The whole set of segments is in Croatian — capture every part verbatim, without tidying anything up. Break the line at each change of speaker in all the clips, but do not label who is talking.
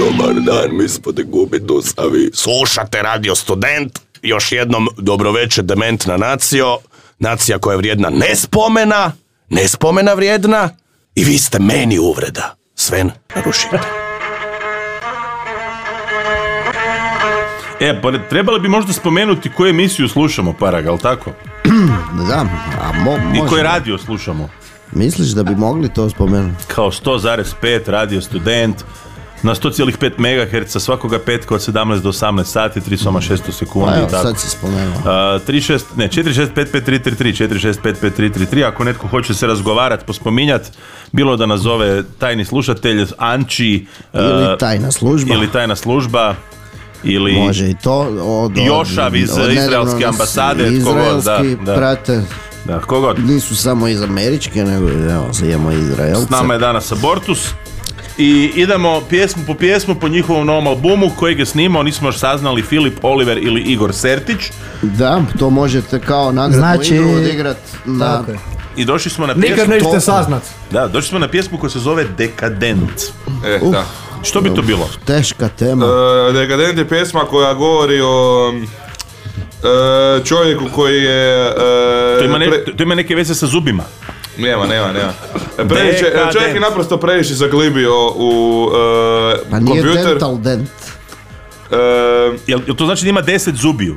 Dobar dan, mi smo te Gubitus, a vi slušate Radio Student. Još jednom dobroveče, dementna nacijo. Nacija koja je vrijedna ne spomena, ne spomena vrijedna. I vi ste meni uvreda. Sven, narušite.
E, pa trebali bi možda spomenuti koju emisiju slušamo, Parag, ali tako?
Da, a mo,
I koji radio slušamo?
Misliš da bi mogli to spomenuti?
Kao sto zarez pet, Radio Student, na sto zarez pet megaherca svakoga petka od sedamnaest do osamnaest sati, tri soma šesto sekundi.
A evo,
i tako.
sad si spomenuo.
Uh, tri šest, ne, četiri šest pet pet tri tri tri, četiri šest pet pet tri tri tri, ako netko hoće se razgovarati, pospominjati, bilo da nazove tajni slušatelj, Anči,
ili tajna služba.
Ili tajna služba. Ili
može i to od,
Jošav iz
od,
izraelske ambasade,
izraelski
da, da.
prate.
Da, kogod.
Nisu samo iz američke, nego evo, imamo Izraelce.
S nama je danas Abortus i idemo pjesmu po pjesmu po njihovom novom albumu kojeg je snimao, nismo još saznali, Filip Oliver ili Igor Sertić.
Da, to možete kao nagradnu
znači,
igru odigrat na...
I došli smo na pjesmu...
Nikad nećete saznat.
Da, došli smo na pjesmu koja se zove Dekadent.
E,
Uf,
da.
Što bi to bilo?
Teška tema.
Uh, Dekadent je pjesma koja govori o uh, čovjeku koji je... Uh,
to, ima ne,
pre...
to ima neke veze sa zubima.
Nema, nema, nema. Previše, čovjek je naprosto previše zaglibio u uh,
pa nije
kompjuter.
dental dent.
Uh,
jel, jel to znači da ima deset zubiju?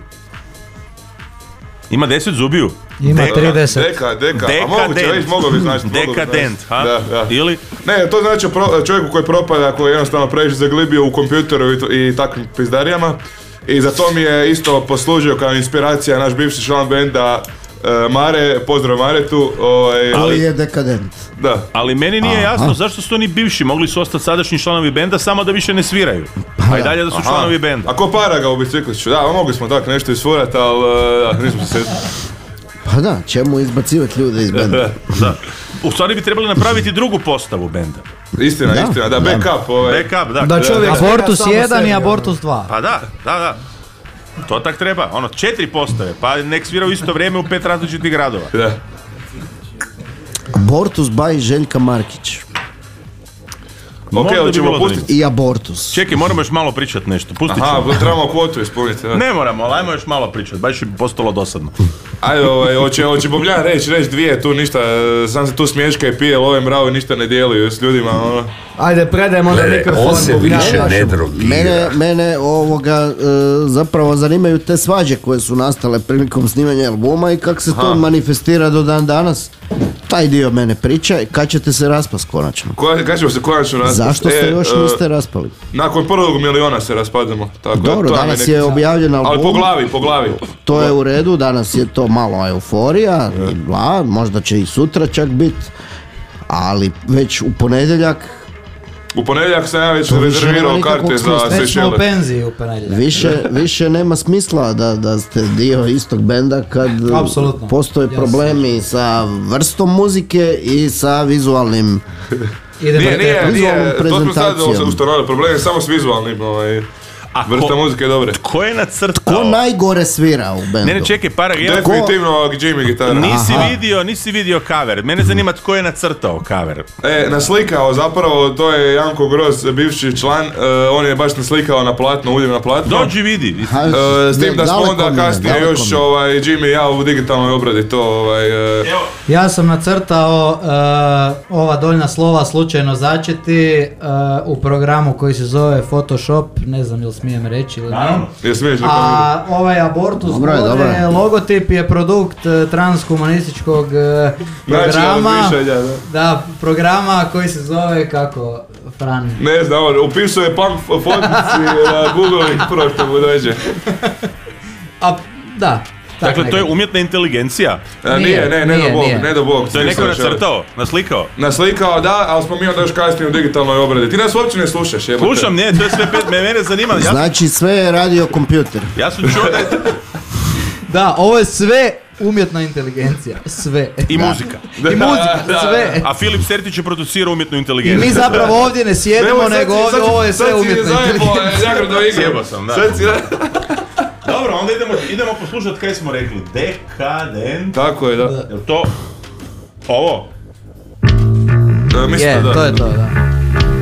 Ima deset zubiju?
Ima
deka,
trideset.
Deka, deka. A moguće, već moglo bi znači.
Dekadent, ha?
Da, da.
Ili?
Ne, to znači pro, čovjeku koji propada, koji je jednostavno previše zaglibio u kompjuteru i, i takvim pizdarijama. I za to mi je isto poslužio kao inspiracija naš bivši član benda uh, Mare, pozdrav Maretu. Ovaj,
ali je dekadent.
Da.
Ali meni nije
Aha.
jasno zašto su oni bivši, mogli su ostati sadašnji članovi benda samo da više ne sviraju. Pa i dalje da su
Aha.
članovi benda.
A ko Paraga u bicikliću? Da, mogli smo tako nešto isfurati, ali da, nismo se sjetili.
Pa da, čemu izbacivati ljude iz benda?
Da. U stvari bi trebali napraviti drugu postavu benda.
Istina,
da,
istina, da, backup. Ovaj.
Backup, da.
Da čovjek Abortus jedan i
ono.
Abortus dva.
Pa da, da, da. To tak treba, ono, četiri postave, pa nek svira u isto vrijeme u pet različitih gradova.
Da.
Abortus by Željka Markić.
Ok, ali ćemo pustiti.
I Abortus.
Čekaj, moramo još malo pričati nešto, pustit ćemo.
Aha, trebamo kvotu ispuniti.
Ne moramo, ali ajmo još malo pričati, baš bi postalo dosadno.
Ajde, ovaj, hoće, hoće Bobljan reći, reći dvije, tu ništa, sam se tu smješka i pije, love mravi, ništa ne dijeli s ljudima, ono.
Ajde, predajemo onda mikrofon.
On se više ne drogira.
Mene, mene ovoga e, zapravo zanimaju te svađe koje su nastale prilikom snimanja albuma i kako se Aha. to manifestira do dan danas. Taj dio mene priča i kad ćete se raspast konačno?
Kad ćemo se konačno raspast?
Zašto ste
e,
još
uh,
niste raspali?
Nakon prvog miliona se raspadamo. Tako,
dobro,
to
danas
neki...
je objavljen album.
Ali po glavi, po glavi.
To je u redu, danas je to malo euforija, i bla, možda će i sutra čak biti, ali već u ponedjeljak
U ponedjeljak sam ja već rezervirao karte za Seychelles.
Već smo u penziji u ponedjeljak.
Više, više nema smisla da, da ste dio istog benda kad
Apsolutno.
postoje
Jasno.
problemi sa vrstom muzike i sa vizualnim
Idemo
Nije, nije,
vizualnom
nije, to smo sad
prezentacijom.
ustanovili, problem je samo s vizualnim, ovaj, vrsta
ko,
muzike je dobre.
Ko je nacrtao?
Ko najgore svira u bendu?
Ne, ne, čekaj, Parag, ja...
Definitivno Jimmy gitara.
Nisi
Aha.
vidio, nisi vidio cover. Mene zanima tko je nacrtao cover.
E, naslikao zapravo, to je Janko Groz, bivši član, uh, on je baš naslikao na platno, uljem na platno.
Dođi vidi.
Ha,
Uh, s tim
ne,
da smo
daleko
onda
mi je,
kasnije
daleko
još
mi je.
ovaj, Jimmy i ja u digitalnoj obradi to ovaj... Uh,
Ja sam nacrtao uh, ova doljna slova slučajno začeti uh, u programu koji se zove Photoshop, ne znam ili smijem reći ili ne.
je smiješ
A ovaj Abortus
Dobro je, dobro je.
logotip je produkt uh, transhumanističkog uh, programa.
razmišljanja, da.
Da, programa koji se zove kako, Fran?
Ne znam, on upisuje punk fontici na Google i prvo što mu dođe.
A, da. tak
Dakle, to je
nekako.
umjetna inteligencija.
A, nije,
Nije,
ne, ne
nije,
do Bog,
nije.
ne do Bog.
To je neko
nisam šalim.
nacrtao, naslikao.
Naslikao, da, ali smo mi onda još kasnije u digitalnoj obradi. Ti nas uopće ne slušaš, jebote.
Slušam, ne, to je sve pet, me, mene zanima. Ja,
Znači sve je radio kompjuter.
ja sam čuo da je...
Da, ovo je sve umjetna inteligencija. Sve.
I muzika.
I muzika, sve.
A Filip Sertić je producirao umjetnu
I
inteligenciju.
mi zapravo ovdje ne sjedimo,
Nemoj, sad
nego
si-
ovdje,
sad si-
ovo je sve
sad si
umjetna
zajebao,
inteligencija.
Jagro do igre.
Sjebao sam, da.
Sad si...
Dobro, onda idemo, idemo poslušati kaj smo rekli. Dekadent.
Tako je, da.
Jel to ovo?
E, mislim
Je,
da.
to je to, da.